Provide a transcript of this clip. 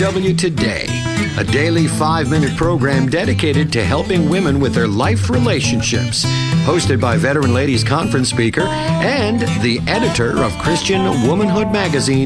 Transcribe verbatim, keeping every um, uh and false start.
W Today, a daily five-minute program dedicated to helping women with their life relationships. Hosted by veteran ladies conference speaker and the editor of Christian Womanhood magazine,